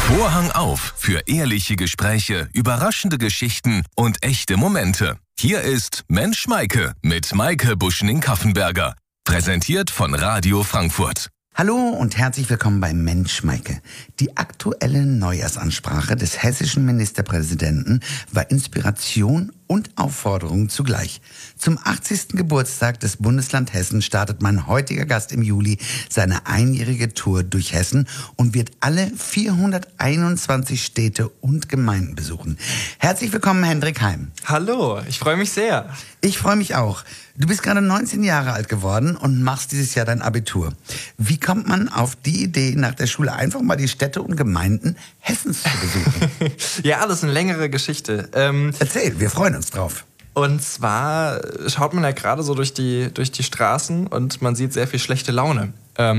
Vorhang auf für ehrliche Gespräche, überraschende Geschichten und echte Momente. Hier ist Mensch Maike mit Maike Buschning-Kaffenberger. Präsentiert von Radio Frankfurt. Hallo und herzlich willkommen bei Mensch Maike. Die aktuelle Neujahrsansprache des hessischen Ministerpräsidenten war Inspiration und Aufforderung zugleich. Zum 80. Geburtstag des Bundesland Hessen startet mein heutiger Gast im Juli seine einjährige Tour durch Hessen und wird alle 421 Städte und Gemeinden besuchen. Herzlich willkommen, Hendrik Heim. Hallo, ich freue mich sehr. Ich freue mich auch. Du bist gerade 19 Jahre alt geworden und machst dieses Jahr dein Abitur. Wie kommt man auf die Idee, nach der Schule einfach mal die Städte und Gemeinden Hessens zu besuchen? Ja, das ist eine längere Geschichte. Erzähl, wir freuen uns drauf. Und zwar schaut man ja gerade so durch die Straßen und man sieht sehr viel schlechte Laune.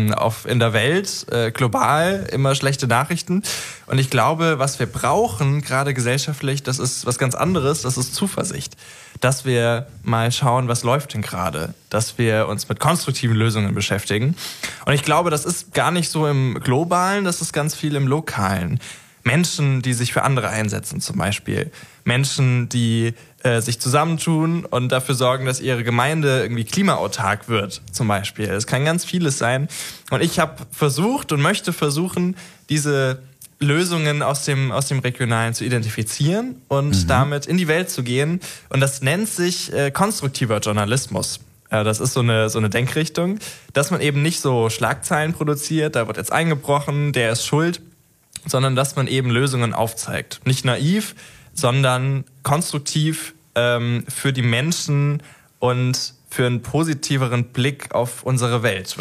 In der Welt, global, immer schlechte Nachrichten. Und ich glaube, was wir brauchen, gerade gesellschaftlich, das ist was ganz anderes, das ist Zuversicht. Dass wir mal schauen, was läuft denn gerade. Dass wir uns mit konstruktiven Lösungen beschäftigen. Und ich glaube, das ist gar nicht so im Globalen, das ist ganz viel im Lokalen. Menschen, die sich für andere einsetzen zum Beispiel. Menschen, die sich zusammentun und dafür sorgen, dass ihre Gemeinde irgendwie klimaautark wird zum Beispiel. Es kann ganz vieles sein. Und ich habe versucht und möchte versuchen, diese Lösungen aus dem Regionalen zu identifizieren und damit in die Welt zu gehen. Und das nennt sich konstruktiver Journalismus. Das ist so eine Denkrichtung, dass man eben nicht so Schlagzeilen produziert, da wird jetzt eingebrochen, der ist schuld, sondern dass man eben Lösungen aufzeigt. Nicht naiv, sondern konstruktiv für die Menschen und für einen positiveren Blick auf unsere Welt.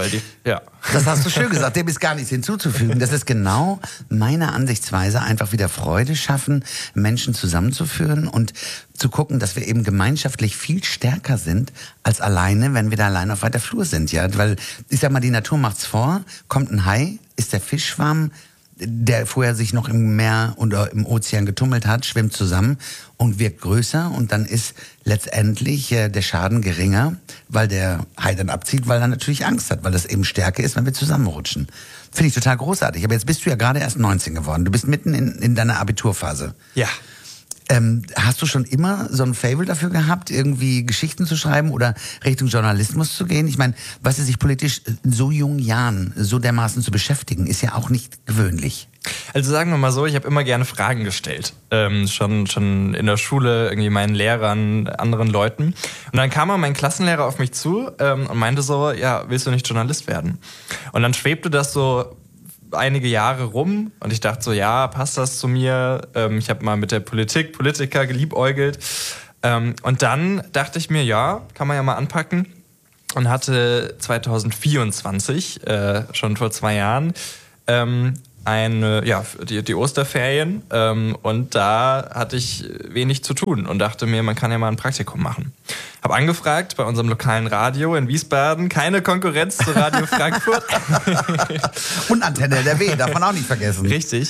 Das hast du schön gesagt, dem ist gar nichts hinzuzufügen. Das ist genau meine Ansichtsweise, einfach wieder Freude schaffen, Menschen zusammenzuführen und zu gucken, dass wir eben gemeinschaftlich viel stärker sind als alleine, wenn wir da allein auf weiter Flur sind. Ja? Weil, ich sag mal, die Natur macht's vor, kommt ein Hai, ist der Fischschwarm, der vorher sich noch im Meer oder im Ozean getummelt hat, schwimmt zusammen und wird größer und dann ist letztendlich der Schaden geringer, weil der Hai dann abzieht, weil er natürlich Angst hat, weil das eben Stärke ist, wenn wir zusammenrutschen. Finde ich total großartig. Aber jetzt bist du ja gerade erst 19 geworden. Du bist mitten in deiner Abiturphase. Ja. Hast du schon immer so ein Faible dafür gehabt, irgendwie Geschichten zu schreiben oder Richtung Journalismus zu gehen? Ich meine, was sie sich politisch in so jungen Jahren so dermaßen zu beschäftigen, ist ja auch nicht gewöhnlich. Also sagen wir mal so, ich habe immer gerne Fragen gestellt. Schon in der Schule, irgendwie meinen Lehrern, anderen Leuten. Und dann kam mal mein Klassenlehrer auf mich zu und meinte so, ja, willst du nicht Journalist werden? Und dann schwebte das so einige Jahre rum und ich dachte so, ja, passt das zu mir? Ich habe mal mit der Politiker geliebäugelt. Und dann dachte ich mir, ja, kann man ja mal anpacken. Und hatte 2024, schon vor 2 Jahren, die Osterferien und da hatte ich wenig zu tun und dachte mir, man kann ja mal ein Praktikum machen. Habe angefragt bei unserem lokalen Radio in Wiesbaden, keine Konkurrenz zu Radio Frankfurt. Und Antenne NRW, darf man auch nicht vergessen. Richtig.